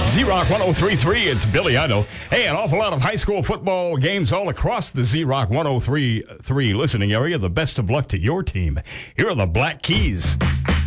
Z-Rock 103.3, it's Billy Idol. Hey, an awful lot of high school football games all across the Z-Rock 103.3 listening area. The best of luck to your team. Here are the Black Keys.